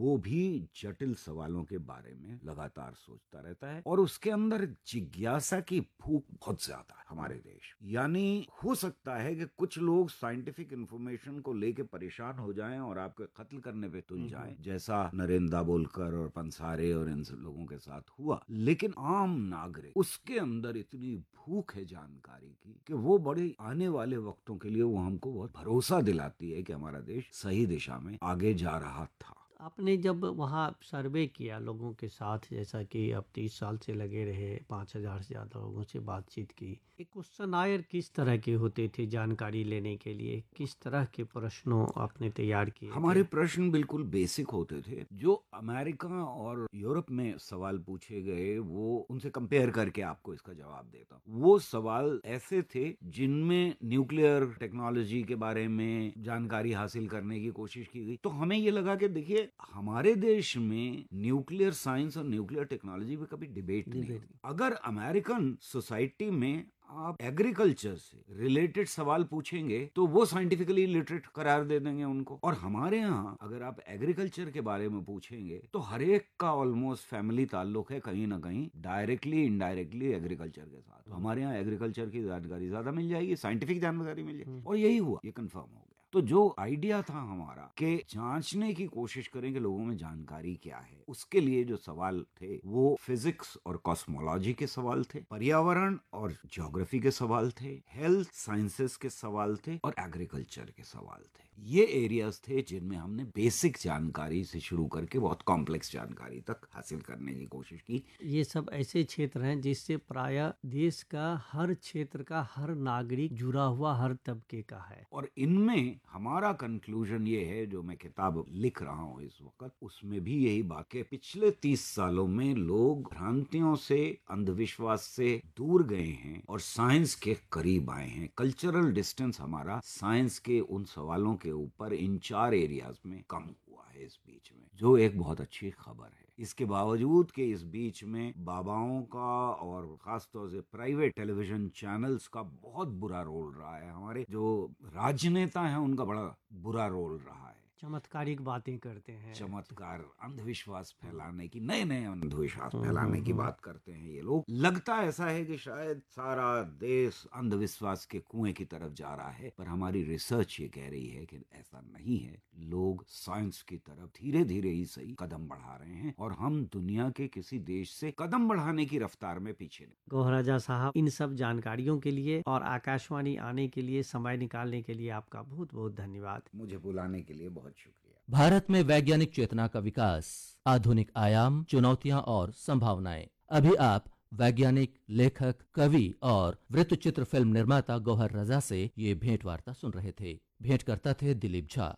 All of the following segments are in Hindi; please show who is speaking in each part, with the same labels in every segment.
Speaker 1: वो भी जटिल सवालों के बारे में लगातार सोचता रहता है और उसके अंदर जिज्ञासा की भूख बहुत ज्यादा है हमारे देश। यानी हो सकता है कि कुछ लोग साइंटिफिक इंफॉर्मेशन को लेके परेशान हो जाएं और आपके कत्ल करने पे तुल जाएं, जैसा नरेंद्र दाभोलकर और पंसारे और इन सब लोगों के साथ हुआ। लेकिन आम नागरिक, उसके अंदर इतनी भूख है जानकारी की कि वो बड़े आने वाले वक्तों के लिए वो हमको बहुत भरोसा दिलाती है कि हमारा देश सही दिशा में आगे जा रहा था।
Speaker 2: आपने जब वहाँ सर्वे किया लोगों के साथ, जैसा कि आप 30 साल से लगे रहे, 5,000 से ज़्यादा लोगों से बातचीत की, एक क्वेश्चन आयर किस तरह के होते थे जानकारी लेने के लिए? किस तरह के प्रश्नों आपने तैयार किए
Speaker 1: हमारे
Speaker 2: थे?
Speaker 1: प्रश्न बिल्कुल बेसिक होते थे। जो अमेरिका और यूरोप में सवाल पूछे गए वो उनसे कंपेयर करके आपको इसका जवाब देता हूँ। वो सवाल ऐसे थे जिनमें न्यूक्लियर टेक्नोलॉजी के बारे में जानकारी हासिल करने की कोशिश की गई। तो हमें ये लगा कि देखिए, हमारे देश में न्यूक्लियर साइंस और न्यूक्लियर टेक्नोलॉजी पे कभी डिबेट नहीं होती। अगर अमेरिकन सोसाइटी में आप एग्रीकल्चर से रिलेटेड सवाल पूछेंगे तो वो साइंटिफिकली लिटरेट करार दे देंगे उनको। और हमारे यहाँ अगर आप एग्रीकल्चर के बारे में पूछेंगे तो हर एक का ऑलमोस्ट फैमिली ताल्लुक है कहीं ना कहीं, डायरेक्टली इनडायरेक्टली एग्रीकल्चर के साथ। तो हमारे यहाँ एग्रीकल्चर की जानकारी ज्यादा मिल जाएगी, साइंटिफिक जानकारी मिल जाएगी। और यही हुआ, ये कंफर्म हो गया। तो जो आइडिया था हमारा कि जांचने की कोशिश करें कि लोगों में जानकारी क्या है, उसके लिए जो सवाल थे वो फिजिक्स और कॉस्मोलॉजी के सवाल थे, पर्यावरण और ज्योग्राफी के सवाल थे, हेल्थ साइंसेस के सवाल थे और एग्रीकल्चर के सवाल थे। ये एरियाज थे जिनमें हमने बेसिक जानकारी से शुरू करके बहुत कॉम्प्लेक्स जानकारी तक हासिल करने की कोशिश की।
Speaker 2: ये सब ऐसे क्षेत्र हैं जिससे प्राय देश का हर क्षेत्र का हर नागरिक जुड़ा हुआ हर तबके का है।
Speaker 1: और इनमें हमारा कंक्लूजन ये है, जो मैं किताब लिख रहा हूँ इस वक्त, उसमें भी यही बात है। पिछले 30 सालों में लोग भ्रांतियों से, अंधविश्वास से दूर गए हैं और साइंस के करीब आए हैं। कल्चरल डिस्टेंस हमारा साइंस के उन सवालों के ऊपर इन 4 एरियाज में कम हुआ है इस बीच में, जो एक बहुत अच्छी खबर है। इसके बावजूद कि इस बीच में बाबाओं का और खासतौर से प्राइवेट टेलीविजन चैनल्स का बहुत बुरा रोल रहा है, हमारे जो राजनेता हैं उनका बड़ा बुरा रोल रहा है।
Speaker 2: चमत्कारिक बातें करते हैं,
Speaker 1: चमत्कार, अंधविश्वास फैलाने की, नए नए अंधविश्वास फैलाने की बात करते हैं ये लोग। लगता ऐसा है कि शायद सारा देश अंधविश्वास के कुएं की तरफ जा रहा है, पर हमारी रिसर्च ये कह रही है कि ऐसा नहीं है। लोग साइंस की तरफ धीरे धीरे ही सही कदम बढ़ा रहे हैं और हम दुनिया के किसी देश से कदम बढ़ाने की रफ्तार में पीछे नहीं।
Speaker 2: गौहर राजा साहब, इन सब जानकारियों के लिए और आकाशवाणी आने के लिए, समय निकालने के लिए आपका बहुत बहुत धन्यवाद।
Speaker 1: मुझे बुलाने के लिए बहुत शुक्रिया।
Speaker 3: भारत में वैज्ञानिक चेतना का विकास, आधुनिक आयाम, चुनौतियां और संभावनाएं। अभी आप वैज्ञानिक, लेखक, कवि और वृत्तचित्र फिल्म निर्माता गौहर रजा से ये भेंट वार्ता सुन रहे थे। भेंट करता थे दिलीप झा।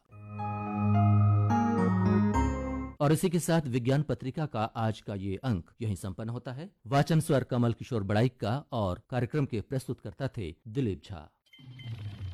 Speaker 3: और इसी के साथ विज्ञान पत्रिका का आज का ये अंक यहीं संपन्न होता है। वाचन स्वर कमल किशोर बड़ाइक का और कार्यक्रम के प्रस्तुतकर्ता थे दिलीप झा।